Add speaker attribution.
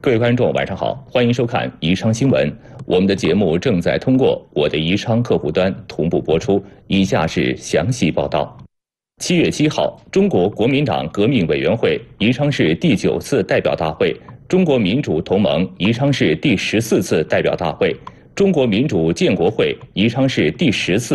Speaker 1: 各位观众，晚上好，欢迎收看宜昌新闻。我们的节目正在通过我的宜昌客户端同步播出。以下是详细报道。7月7号，中国国民党革命委员会宜昌市第9次代表大会，中国民主同盟宜昌市第14次代表大会，中国民主建国会宜昌市第10次